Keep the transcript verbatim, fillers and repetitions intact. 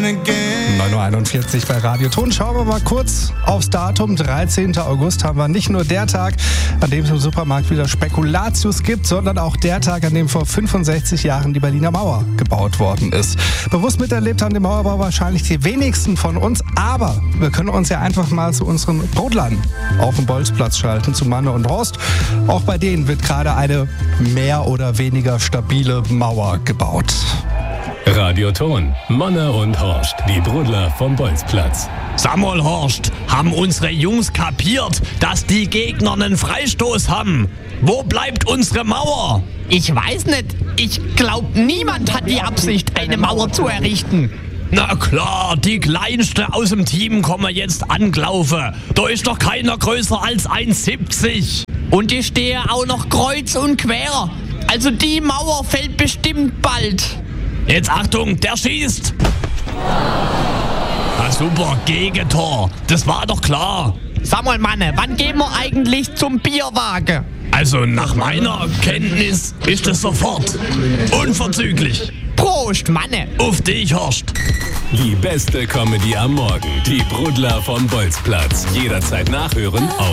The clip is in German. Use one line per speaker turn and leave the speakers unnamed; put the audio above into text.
neun Uhr einundvierzig bei Radio Ton. Schauen wir mal kurz aufs Datum. dreizehnten August haben wir nicht nur der Tag, an dem es im Supermarkt wieder Spekulatius gibt, sondern auch der Tag, an dem vor fünfundsechzig Jahren die Berliner Mauer gebaut worden ist. Bewusst miterlebt haben den Mauerbau wahrscheinlich die wenigsten von uns, aber wir können uns ja einfach mal zu unseren Brodlern auf dem Bolzplatz schalten, zu Manne und Horst. Auch bei denen wird gerade eine mehr oder weniger stabile Mauer gebaut.
Radio Ton, Manne und Horst, die Brudler vom Bolzplatz.
Sag mal, Horst, haben unsere Jungs kapiert, dass die Gegner einen Freistoß haben? Wo bleibt unsere Mauer?
Ich weiß nicht. Ich glaube, niemand hat die Absicht, eine Mauer zu errichten.
Na klar, die Kleinste aus dem Team kommen jetzt angelaufen. Da ist doch keiner größer als eins siebzig.
Und ich stehe auch noch kreuz und quer. Also die Mauer fällt bestimmt bald.
Jetzt Achtung, der schießt. Ah, super, Gegentor. Das war doch klar.
Sag mal, Manne, wann gehen wir eigentlich zum Bierwagen?
Also nach meiner Kenntnis ist es sofort. Unverzüglich.
Prost, Manne.
Auf dich, Horst.
Die beste Comedy am Morgen. Die Brudler vom Bolzplatz. Jederzeit nachhören auf